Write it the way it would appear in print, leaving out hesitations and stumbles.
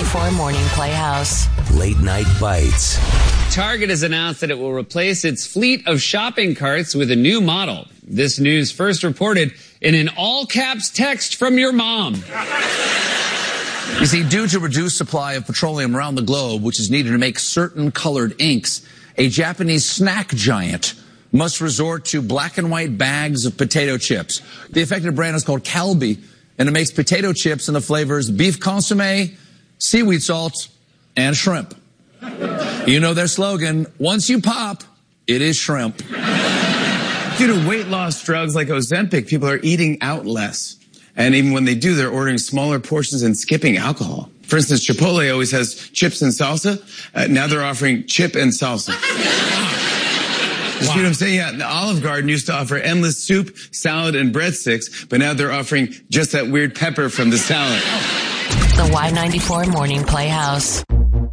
Y94 Morning Playhouse. Late Night Bites. Target has announced that it will replace its fleet of shopping carts with a new model. This news first reported in an all-caps text from your mom. You see, due to reduced supply of petroleum around the globe, which is needed to make certain colored inks, a Japanese snack giant must resort to black and white bags of potato chips. The affected brand is called Calbee, and it makes potato chips in the flavors beef consomme, seaweed salt, and shrimp. You know their slogan, once you pop, it is shrimp. Due to weight loss drugs like Ozempic, people are eating out less. And even when they do, they're ordering smaller portions and skipping alcohol. For instance, Chipotle always has chips and salsa. Now they're offering chip and salsa. You see what I'm saying? Yeah, the Olive Garden used to offer endless soup, salad, and breadsticks, but now they're offering just that weird pepper from the salad. The Y94 Morning Playhouse.